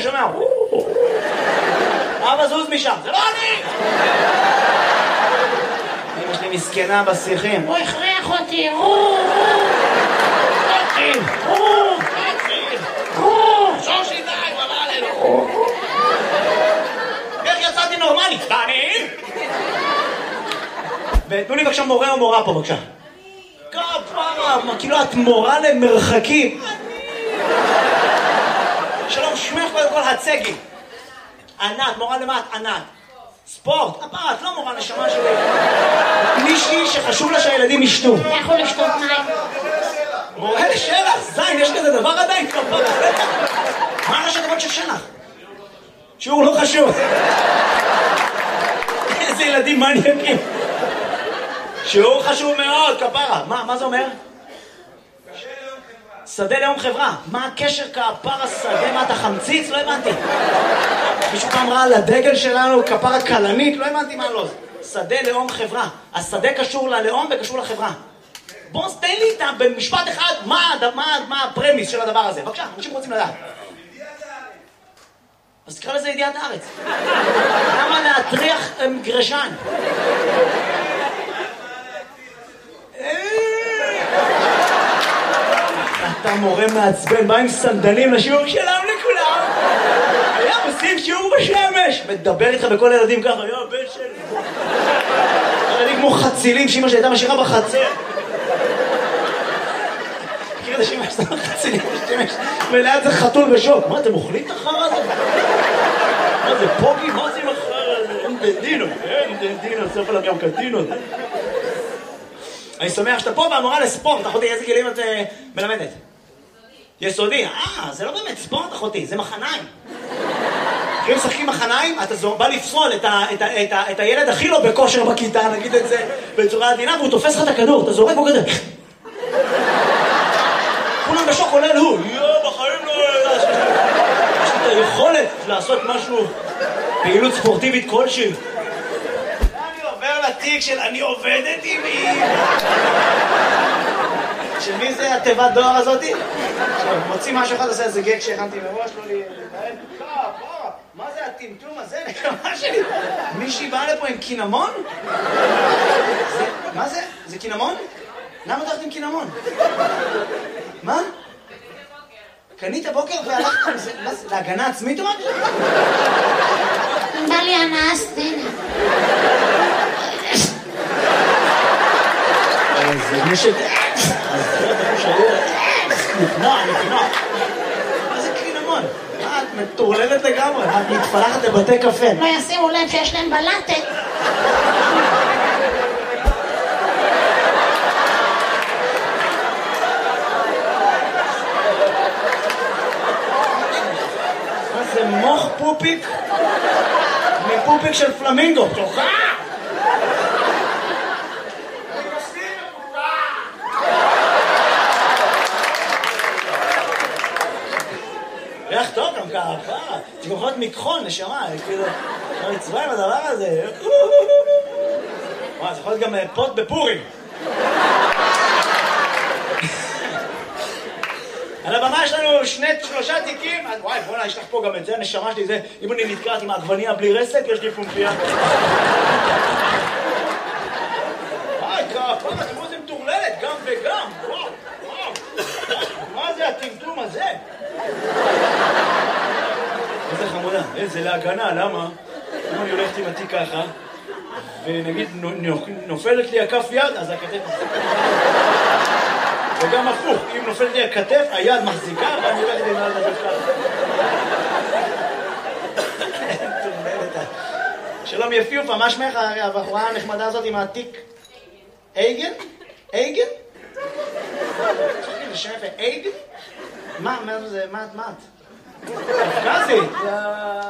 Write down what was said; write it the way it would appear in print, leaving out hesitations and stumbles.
שומע, אבא זוז משם, זה לא אני! אמא שלי מסכנה בשיחים. הוא הכריח אותי, שושי די, הוא אמר עלינו. איך יצאתי נורמלי? אני? ותנו לי בבקשה מורה או מורה פה בבקשה. כפרה, כאילו את מורה למרחקים. שלום, שמך קודם כל הצגי. ענת, מורה למה את? ענת. ספורט, כפרה, את לא מורה נשמה שלי. מישהי שחשוב לה שהילדים ישתו. יכול לשתות מים. מורה לשלח, זין, יש כזה דבר עדיין כפרה. מה ראשי תיבות של שלח? שיעור לא חשוב. איזה ילדים מניאקים. שיעור חשוב מאוד, כפרה. מה זה אומר? שדה לאום חברה. מה הקשר כפרה שדה? מה אתה חמציץ? לא הבנתי. מישהו פעם ראה על הדגל שלנו כפרה קלנית? לא הבנתי מה לא. שדה לאום חברה. השדה קשור ללאום וקשור לחברה. בוא תן לי איתה במשפט אחד מה הפרמיס של הדבר הזה. בבקשה, אנשים רוצים לדעת. אז תקרא לזה ידיעת הארץ. למה להטריח גרשן? אתה מורה מעצבן, בא עם סנדלים לשיעור שלם לכולם. היה עושים שיעור בשמש. מדבר איתך בכל הילדים ככה, היה הבן שלי. ילדים כמו חצילים שאמא שהייתה משאירה בחצר. מכיר את השמש, אתה חצילים בשמש. וליד זה חתול בשוק. מה, אתם אוכלים את החרא הזה? מה זה פוגי? מה זה עם החרא הזה? אין דדינו, סוף עליו גם קטינות. אני שמח שאתה פה והמורה לספורט, אחותי, איזה גילים את מלמדת? יסודי. זה לא באמת ספורט, אחותי, זה מחניים. אם משחקים מחניים, אתה בא לפסול את הילד הכי לא בכושר בכיתה, נגיד את זה בצורה עדינה, והוא תופס לך את הכדור, אתה זורק בו כזה. כולם בשוק עולה לו, בחיים לא... יש לי את היכולת לעשות משהו, פעילות ספורטיבית כלשהי. לתיק של אני עובדת עם מי. של מי זה התיבת דואר הזאתי? מוציא משהו אחד, עושה איזה גג שהכנתי מראש, לא להתנהל. מה זה הטמטום הזה? נקמה שלי. מישהי באה לפה עם קינמון? מה זה? זה קינמון? למה הולכת עם קינמון? מה? קנית בוקר והלכת עם זה? מה זה? להגנה עצמית או מה? בא לי הנאה סצנה. זה נשק... נקנוע. מה זה קינמון? מה, את מטורללת לגמרי? את מתפלחת לבתי קפה. לא ישימו לב שיש להם בלטת. מה זה מוח פופיק? מפופיק של פלמינגו. תוכה! ריח טוב גם ככה, תגוחות מכחול, נשמה, כאילו, לא מצווה עם הדבר הזה. וואי, זה יכול להיות גם פוט בפורים. על הבמה יש לנו 3 תיקים, וואי, בוא'נה, יש לך פה גם את זה, הנשמה שלי, זה, אם אני נתקעת עם העגבניה בלי רסק, יש לי פומפיה. וואי, כפה, תראו זה מטורללת, גם וגם, וואו. מה זה הטמטום הזה? איזה חמודה, איזה להגנה, למה? אם אני הולכת עם התיק ככה, ונגיד נופלת לי הכף יד, אז הכתף מחזיקה. וגם הפוך, אם נופלת לי הכתף, היד מחזיקה, ואני הולכת עם יד ככה. שלום יפיופה, מה שמך הבחורה הנחמדה הזאת עם התיק? אייגן? אייגן? זה שם יפה, אייגן? מה? מה זה? מה את? קפקזית?